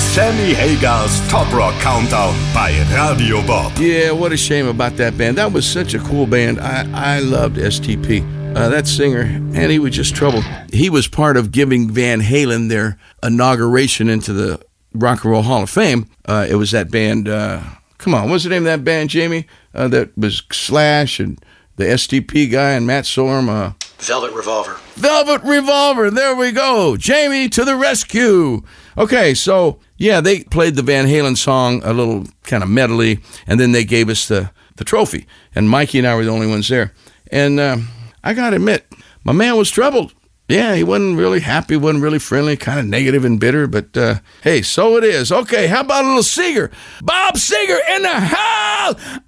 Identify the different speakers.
Speaker 1: Sammy Hagar's Top Rock Countdown bei Radio Bob.
Speaker 2: Yeah, what a shame about that band. That was such a cool band. I loved STP. That singer, and he was just troubled. He was part of giving Van Halen their inauguration into the Rock and Roll Hall of Fame. It was that band, come on, what's the name of that band, Jamie? That was Slash and the STP guy and Matt Sorum.
Speaker 3: Velvet Revolver.
Speaker 2: Velvet Revolver, there we go. Jamie to the rescue. Okay, so, yeah, they played the Van Halen song, a little kind of medley, and then they gave us the trophy. And Mikey and I were the only ones there. And I got to admit, my man was troubled. Yeah, he wasn't really happy, wasn't really friendly, kind of negative and bitter, but hey, so it is. Okay, how about a little Seeger? Bob Seger in the house!